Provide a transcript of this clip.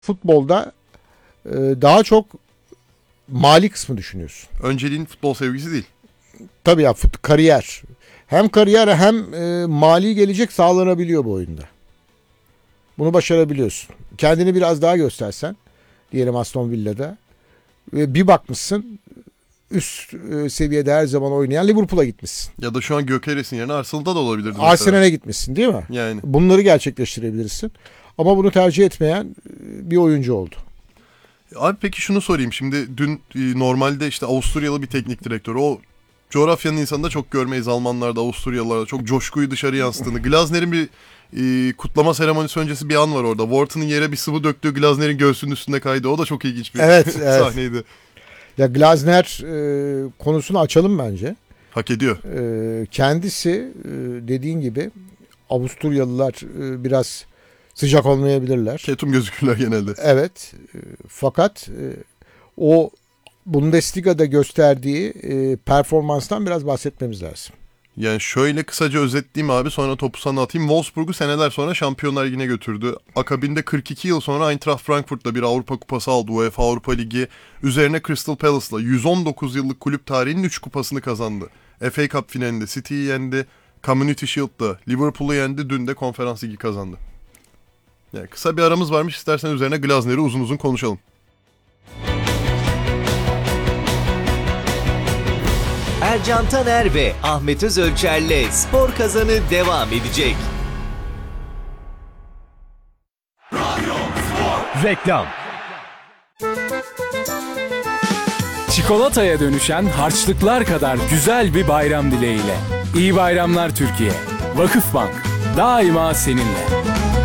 Futbolda daha çok mali kısmı düşünüyorsun. Önceliğin futbol sevgisi değil. Tabii ya, kariyer. Hem kariyer hem mali gelecek sağlanabiliyor bu oyunda. Bunu başarabiliyorsun. Kendini biraz daha göstersen, diyelim Aston Villa'da, ve bir bakmışsın üst seviyede her zaman oynayan Liverpool'a gitmişsin. Ya da şu an Gyökeres'in yerine Arsenal'da da olabilirdi. Arsenal'e gitmişsin değil mi? Yani. Bunları gerçekleştirebilirsin. Ama bunu tercih etmeyen bir oyuncu oldu. Abi peki şunu sorayım. Şimdi dün normalde işte Avusturyalı bir teknik direktör. O coğrafyanın insanı da çok görmeyiz. Almanlarda, Avusturyalılarda çok coşkuyu dışarı yansıttığını. Glasner'in bir kutlama seremonisi öncesi bir an var orada. Wharton'un yere bir sıvı döktüğü Glasner'in göğsünün üstünde kaydı. O da çok ilginç bir sahneydi. Ya Glasner konusunu açalım bence. Hak ediyor. Kendisi dediğin gibi Avusturyalılar biraz sıcak olmayabilirler. Ketum gözükürler genelde. Evet. Fakat o Bundesliga'da gösterdiği performanstan biraz bahsetmemiz lazım. Yani şöyle kısaca özetleyeyim abi, sonra topu sana atayım. Wolfsburg'u seneler sonra Şampiyonlar Ligi'ne götürdü. Akabinde 42 yıl sonra Eintracht Frankfurt'la bir Avrupa Kupası aldı, UEFA Avrupa Ligi. Üzerine Crystal Palace'la 119 yıllık kulüp tarihinin 3 kupasını kazandı. FA Cup finalinde City'yi yendi, Community Shield'da Liverpool'u yendi, dün de Konferans Ligi kazandı. Yani kısa bir aramız varmış, istersen üzerine Glasner'i uzun uzun konuşalım. Ercan Taner ve Ahmet Özölçer'le Spor Kazanı devam edecek. Reklam. Çikolataya dönüşen harçlıklar kadar güzel bir bayram dileğiyle. İyi bayramlar Türkiye. Vakıfbank daima seninle.